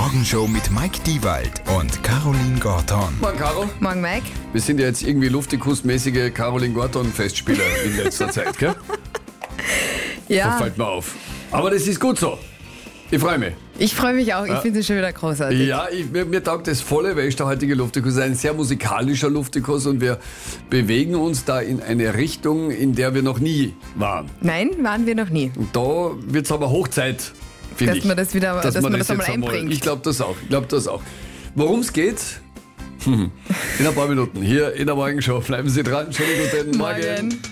Morgenshow mit Mike Diewald und Caroline Gorton. Morgen, Caro. Morgen, Mike. Wir sind ja jetzt irgendwie Luftikus-mäßige Caroline Gorton-Festspieler in letzter Zeit, gell? Das Ja, fällt mir auf. Aber das ist gut so. Ich freue mich. ich freue mich auch. Ich finde es schon wieder großartig. Ja, mir taugt das volle, weil der heutige Luftikus ist ein sehr musikalischer Luftikus und wir bewegen uns da in eine Richtung, in der wir noch nie waren. Nein, waren wir noch nie. Und da wird es aber Hochzeit, finde ich. Dass man das wieder, dass man das einmal jetzt einbringt. Ich glaube das auch. Worum es geht? In ein paar Minuten hier in der Morgenshow. Bleiben Sie dran. Schönen guten Morgen.